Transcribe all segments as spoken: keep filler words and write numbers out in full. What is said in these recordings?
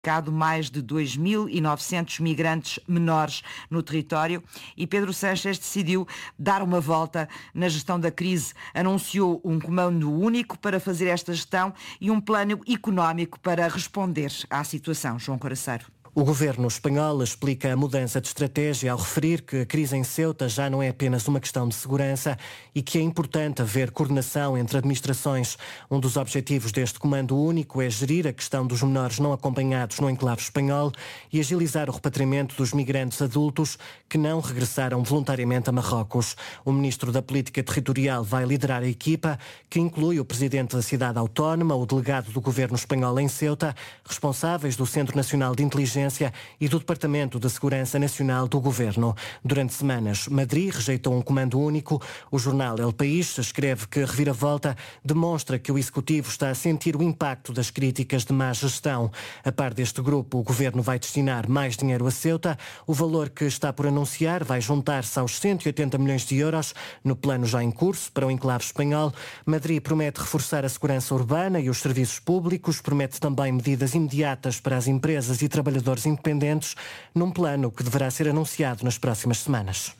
mais de dois mil e novecentos migrantes menores no território e Pedro Sánchez decidiu dar uma volta na gestão da crise. Anunciou um comando único para fazer esta gestão e um plano económico para responder à situação. João Coraceiro. O governo espanhol explica a mudança de estratégia ao referir que a crise em Ceuta já não é apenas uma questão de segurança e que é importante haver coordenação entre administrações. Um dos objetivos deste comando único é gerir a questão dos menores não acompanhados no enclave espanhol e agilizar o repatriamento dos migrantes adultos que não regressaram voluntariamente a Marrocos. O ministro da Política Territorial vai liderar a equipa, que inclui o presidente da cidade autónoma, o delegado do governo espanhol em Ceuta, responsáveis do Centro Nacional de Inteligência e do Departamento de Segurança Nacional do Governo. Durante semanas, Madrid rejeitou um comando único. O jornal El País escreve que a reviravolta demonstra que o Executivo está a sentir o impacto das críticas de má gestão. A par deste grupo, o Governo vai destinar mais dinheiro a Ceuta. O valor que está por anunciar vai juntar-se aos cento e oitenta milhões de euros no plano já em curso para o enclave espanhol. Madrid promete reforçar a segurança urbana e os serviços públicos, promete também medidas imediatas para as empresas e trabalhadores independentes, num plano que deverá ser anunciado nas próximas semanas.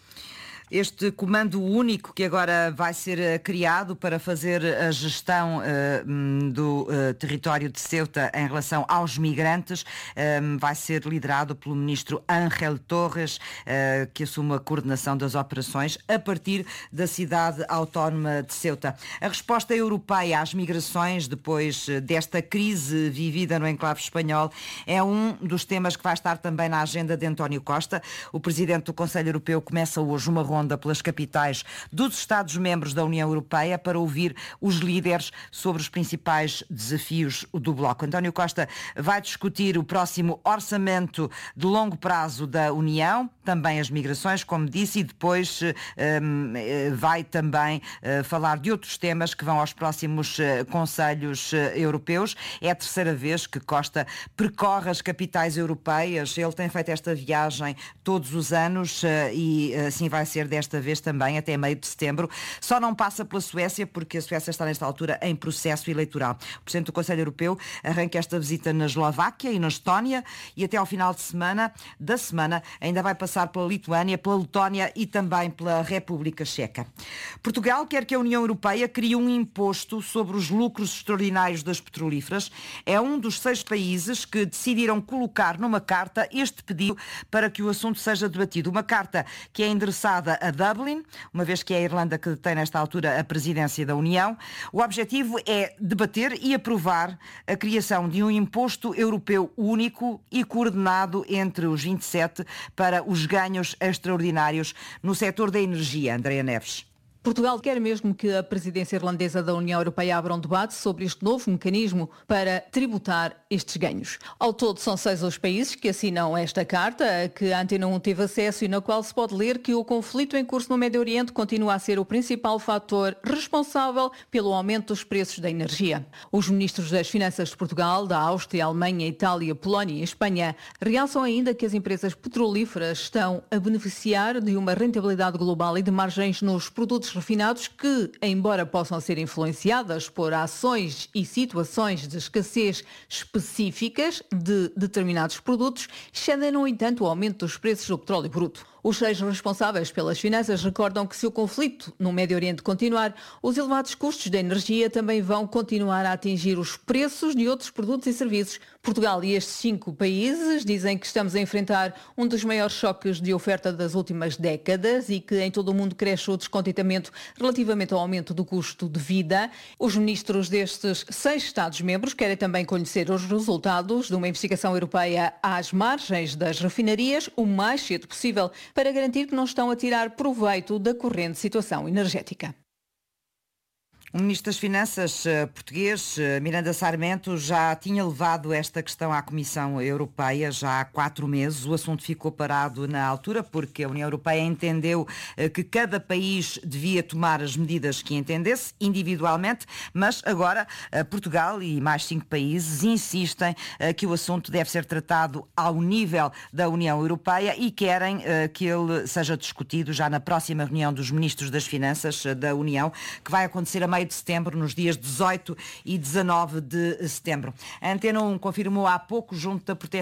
Este comando único que agora vai ser criado para fazer a gestão uh, do uh, território de Ceuta em relação aos migrantes um, vai ser liderado pelo ministro Ángel Torres, uh, que assume a coordenação das operações a partir da cidade autónoma de Ceuta. A resposta europeia às migrações depois desta crise vivida no enclave espanhol é um dos temas que vai estar também na agenda de António Costa. O presidente do Conselho Europeu começa hoje uma ronda pelas capitais dos Estados-membros da União Europeia para ouvir os líderes sobre os principais desafios do bloco. António Costa vai discutir o próximo orçamento de longo prazo da União, também as migrações, como disse, e depois um, vai também uh, falar de outros temas que vão aos próximos uh, Conselhos uh, Europeus. É a terceira vez que Costa percorre as capitais europeias. Ele tem feito esta viagem todos os anos uh, e assim vai ser desta vez também, até meio de setembro. Só não passa pela Suécia, porque a Suécia está nesta altura em processo eleitoral. O Presidente do Conselho Europeu arranca esta visita na Eslováquia e na Estónia e até ao final de semana, da semana, ainda vai passar pela Lituânia, pela Letónia e também pela República Checa. Portugal quer que a União Europeia crie um imposto sobre os lucros extraordinários das petrolíferas. É um dos seis países que decidiram colocar numa carta este pedido para que o assunto seja debatido. Uma carta que é endereçada a Dublin, uma vez que é a Irlanda que detém nesta altura a presidência da União. O objetivo é debater e aprovar a criação de um imposto europeu único e coordenado entre os vinte e sete para os ganhos extraordinários no setor da energia. Andréa Neves. Portugal quer mesmo que a presidência irlandesa da União Europeia abra um debate sobre este novo mecanismo para tributar estes ganhos. Ao todo, são seis os países que assinam esta carta, a que a Antena um teve acesso e na qual se pode ler que o conflito em curso no Médio Oriente continua a ser o principal fator responsável pelo aumento dos preços da energia. Os ministros das Finanças de Portugal, da Áustria, Alemanha, Itália, Polónia e Espanha realçam ainda que as empresas petrolíferas estão a beneficiar de uma rentabilidade global e de margens nos produtos refinados que, embora possam ser influenciadas por ações e situações de escassez específicas de determinados produtos, excedem, no entanto, o aumento dos preços do petróleo bruto. Os seis responsáveis pelas finanças recordam que se o conflito no Médio Oriente continuar, os elevados custos da energia também vão continuar a atingir os preços de outros produtos e serviços. Portugal e estes cinco países dizem que estamos a enfrentar um dos maiores choques de oferta das últimas décadas e que em todo o mundo cresce o descontentamento relativamente ao aumento do custo de vida. Os ministros destes seis Estados-membros querem também conhecer os resultados de uma investigação europeia às margens das refinarias o mais cedo possível, para garantir que não estão a tirar proveito da corrente situação energética. O Ministro das Finanças uh, português, uh, Miranda Sarmento, já tinha levado esta questão à Comissão Europeia já há quatro meses. O assunto ficou parado na altura porque a União Europeia entendeu uh, que cada país devia tomar as medidas que entendesse individualmente, mas agora uh, Portugal e mais cinco países insistem uh, que o assunto deve ser tratado ao nível da União Europeia e querem uh, que ele seja discutido já na próxima reunião dos Ministros das Finanças uh, da União, que vai acontecer a meio meio de setembro, nos dias dezoito e dezanove de setembro. A Antena um confirmou há pouco, junto da Proteção